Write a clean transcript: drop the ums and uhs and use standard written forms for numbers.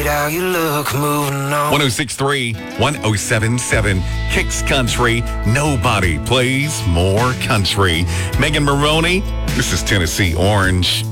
how you look moving on. 106.3, 107.7, Kicks Country. Nobody plays more country. Megan Maroney, this is Tennessee Orange.